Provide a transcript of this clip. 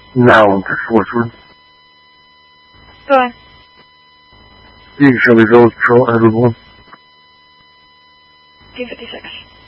Noun, first word. Go on. Speak, Shelby Village Patrol, Edward 1. 256.